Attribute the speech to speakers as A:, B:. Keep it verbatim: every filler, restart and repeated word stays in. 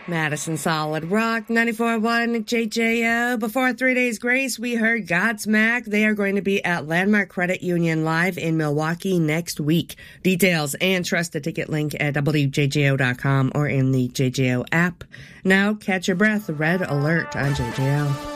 A: Madison Solid Rock, ninety-four point one J J O. Before Three Days Grace, we heard Godsmack. They are going to be at Landmark Credit Union Live in Milwaukee next week. Details and trust the ticket link at W J J O dot com or in the J J O app. Now, catch your breath. Red Alert on J J O.